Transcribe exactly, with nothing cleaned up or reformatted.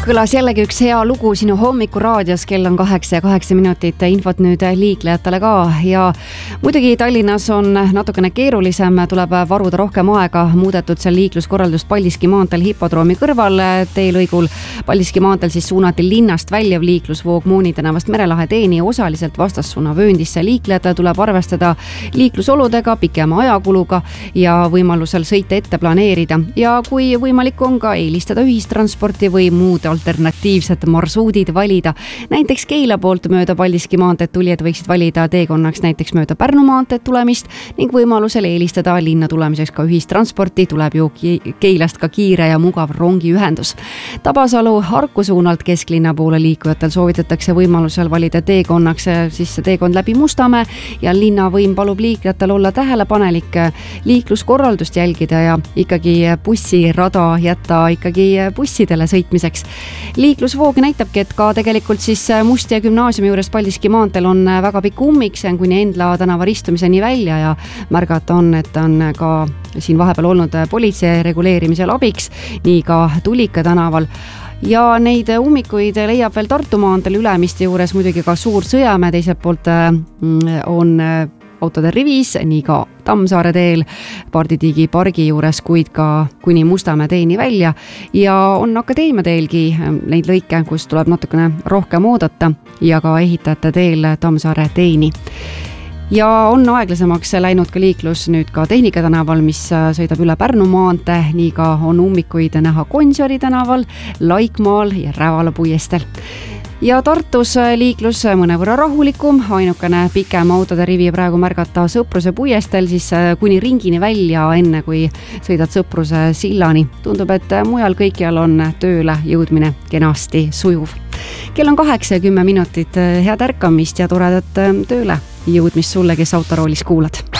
Kõlas jällegi üks hea lugu sinu hommikuraadios, kell on kaheksa ja kaheksa minutit, infot nüüd liiklejatele ka ja muidugi Tallinnas on natukene keerulisem, tuleb varuda rohkem aega, muudetud seal liikluskorraldust Paldiski maanteel hipodroomi kõrval teelõigul. Paldiski maanteel siis suunati linnast väljav liiklusvoog Muuni tänavast Merelahe teeni osaliselt vastassuuna vööndisse. Liiklejatele tuleb arvestada liiklusoludega, pikema ajakuluga ja võimalusel sõite ette planeerida ja kui võimalik on ka eelistada ühistransporti või muud alternatiivsed marsuudid valida. Näiteks Keila poolt mööda Paldiski maanteed tulijad võiksid valida teekonnaks näiteks mööda Pärnu maanteed tulemist ning võimalusel eelistada linna tulemiseks ka ühistransporti, tuleb ju Keilast ka kiire ja mugav rongiühendus. Tabasalu Harku suunalt kesklinna poole liikujatel soovitatakse võimalusel valida teekonnaks siis teekond läbi Mustamäe ja linnavõim palub liiklejatel olla tähelepanelik, liikluskorraldust jälgida ja ikkagi bussirada jätta ikkagi bussidele sõitmiseks. Liiklusvoog näitabki, et ka tegelikult siis Mustia gümnaasiumi juures Paldiski maanteel on väga pikk ummik, see on kuni Endla tänava ristumiseni välja ja märgata on, et on ka siin vahepeal olnud politsei reguleerimisel abiks, nii ka Tulika tänaval. Ja neid ummikuid leiab veel Tartu maanteel Ülemiste juures, muidugi ka Suur Sõjamäe, teiselt poolt on autode rivis, nii ka Tammsaare teel, Parditiigi pargi juures, kuid ka kuni Mustamäe teeni välja ja on Akadeemia teelgi neid lõike, kus tuleb natukene rohkem oodata ja ka ehitajate teel Tammsaare teeni. Ja on aeglasemaks läinud ka liiklus nüüd ka Tehnika tänaval, mis sõidab üle Pärnu maantee, nii ka on ummikuid näha Gonsiori tänaval, Laikmaal ja Rävala puiestel. Ja Tartus liiklus mõnevõrra rahulikum, ainukene pikem autode rivi praegu märgata Sõpruse puiestel, siis kuni ringini välja enne kui sõidad Sõpruse sillani. Tundub, et mujal kõikjal on tööle jõudmine kenasti sujuv. Kell on kaheksa ja kümme minutit, head ärkamist ja toredat tööle jõudmist sulle, kes autoroolis kuulad.